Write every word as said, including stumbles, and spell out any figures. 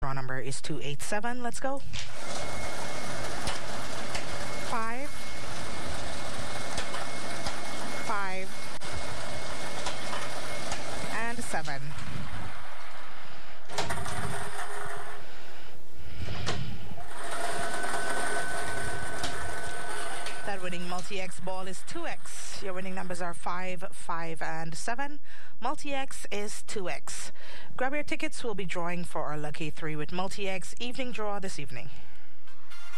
draw number is two eight seven. Let's go. Five. Five. And seven. That winning multi-X ball is two X. Your winning numbers are five, five, and seven. Multi-X is two X. Grab your tickets. We'll be drawing for our lucky three with multi-X evening draw this evening.